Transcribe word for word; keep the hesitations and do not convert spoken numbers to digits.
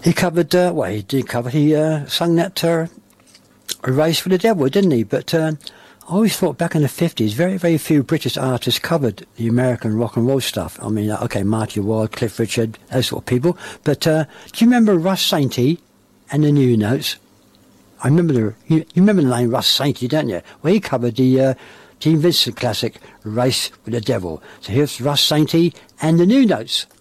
He covered, uh, well, he did cover, he uh, sung that uh, A Race for the Devil, didn't he? But uh, I always thought back in the fifties, very, very few British artists covered the American rock and roll stuff. I mean, okay, Marty Ward, Cliff Richard, those sort of people. But uh, do you remember Russ Sainty and the New Notes? I remember the, you, you remember the name Russ Sainty, don't you? Well, he covered the uh, Gene Vincent classic, Race with the Devil. So here's Russ Sainty and the New Notes.